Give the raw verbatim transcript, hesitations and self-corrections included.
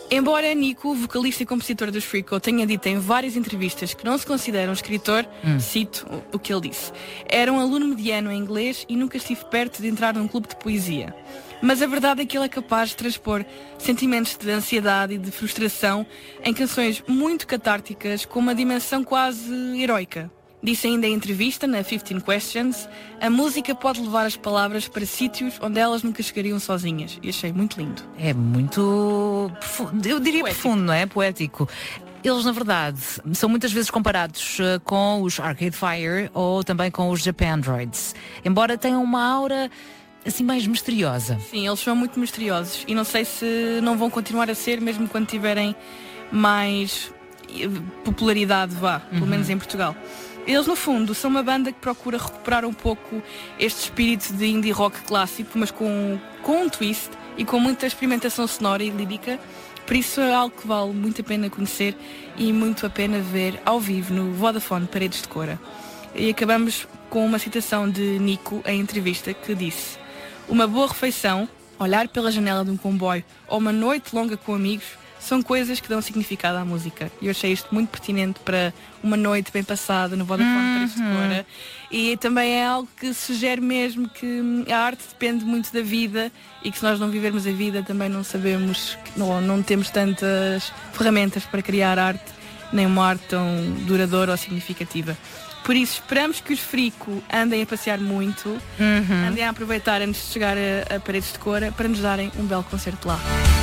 Embora Nico, vocalista e compositor dos Freako, tenha dito em várias entrevistas que não se considera um escritor, hum. cito o que ele disse: era um aluno mediano em inglês e nunca estive perto de entrar num clube de poesia. Mas a verdade é que ele é capaz de transpor sentimentos de ansiedade e de frustração em canções muito catárticas com uma dimensão quase heroica. Disse ainda em entrevista, na fifteen questions, a música pode levar as palavras para sítios onde elas nunca chegariam sozinhas. E achei muito lindo. É muito, eu diria poético. Profundo, não é? Poético. Eles, na verdade, são muitas vezes comparados uh, com os Arcade Fire ou também com os Japandroids. Embora tenham uma aura assim mais misteriosa. Sim, eles são muito misteriosos. E não sei se não vão continuar a ser, mesmo quando tiverem mais popularidade, vá, uhum. pelo menos em Portugal. Eles, no fundo, são uma banda que procura recuperar um pouco este espírito de indie rock clássico, mas com, com um twist e com muita experimentação sonora e lírica. Por isso é algo que vale muito a pena conhecer e muito a pena ver ao vivo no Vodafone Paredes de Cora. E acabamos com uma citação de Nico em entrevista que disse: uma boa refeição, olhar pela janela de um comboio ou uma noite longa com amigos são coisas que dão significado à música. E eu achei isto muito pertinente para uma noite bem passada no Vodafone uhum. Paredes de Cora. E também é algo que sugere mesmo que a arte depende muito da vida e que se nós não vivermos a vida também não sabemos, não, não temos tantas ferramentas para criar arte, nem uma arte tão duradoura ou significativa. Por isso esperamos que os Freako andem a passear muito, uhum. andem a aproveitar antes de chegar a, a Paredes de Cora para nos darem um belo concerto lá.